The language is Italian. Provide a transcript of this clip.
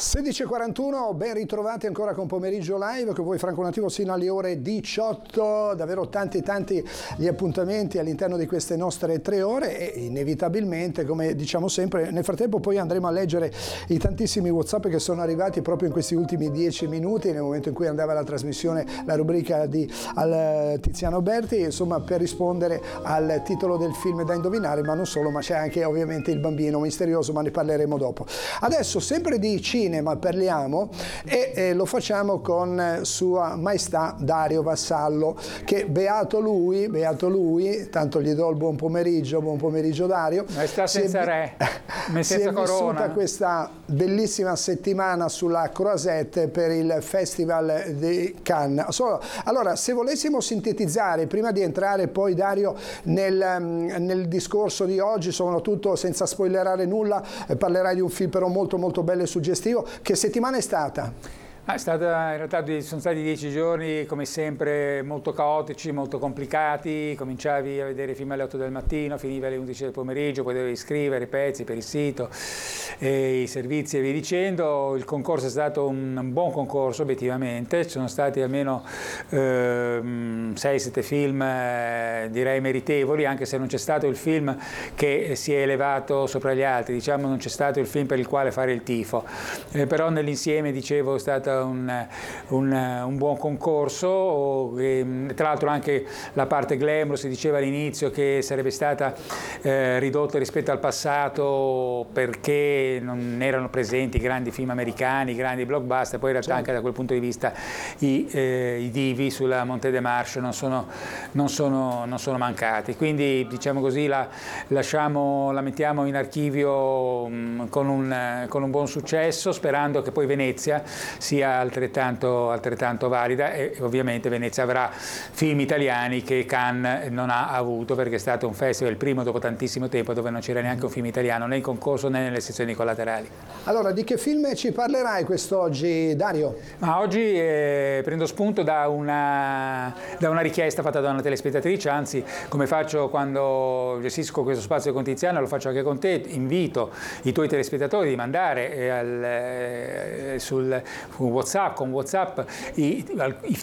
16:41, ben ritrovati ancora con Pomeriggio Live, con voi Franco Nativo sino alle ore 18, davvero tanti gli appuntamenti all'interno di queste nostre 3 ore e inevitabilmente, come diciamo sempre, nel frattempo poi andremo a leggere i tantissimi WhatsApp che sono arrivati proprio in questi ultimi 10 minuti, nel momento in cui andava la trasmissione, la rubrica di Tiziano Berti, insomma, per rispondere al titolo del film da indovinare, ma non solo, ma c'è anche ovviamente Il bambino misterioso, ma ne parleremo dopo. Adesso sempre di cinema parliamo e lo facciamo con Sua Maestà Dario Vassallo, che beato lui, tanto gli do il buon pomeriggio Dario. Maestà senza re, senza corona. Vissuta questa bellissima settimana sulla Croisette per il Festival di Cannes. Allora, se volessimo sintetizzare, prima di entrare poi Dario nel discorso di oggi, soprattutto senza spoilerare nulla, parlerai di un film però molto bello e suggestivo. Che settimana è stata? In realtà sono stati 10 giorni come sempre molto caotici, molto complicati. Cominciavi a vedere i film alle 8 del mattino, finiva alle 11 del pomeriggio, poi dovevi scrivere i pezzi per il sito, i servizi e via dicendo. Il concorso è stato un buon concorso obiettivamente, ci sono stati almeno 6-7 film direi meritevoli, anche se non c'è stato il film che si è elevato sopra gli altri, diciamo non c'è stato il film per il quale fare il tifo, però nell'insieme dicevo è stato un buon concorso, tra l'altro anche la parte glamour, si diceva all'inizio che sarebbe stata ridotta rispetto al passato perché non erano presenti grandi film americani, grandi blockbuster, poi in realtà anche da quel punto di vista i divi sulla Monte de Marche non sono mancati, quindi diciamo così la mettiamo in archivio con un buon successo, sperando che poi Venezia sia altrettanto valida e ovviamente Venezia avrà film italiani che Cannes non ha avuto, perché è stato un festival, il primo dopo tantissimo tempo, dove non c'era neanche un film italiano né in concorso né nelle sezioni collaterali. Allora, di che film ci parlerai quest'oggi, Dario? Ma oggi prendo spunto da una richiesta fatta da una telespettatrice, anzi come faccio quando gestisco questo spazio con Tiziano, lo faccio anche con te, invito i tuoi telespettatori di mandare con WhatsApp i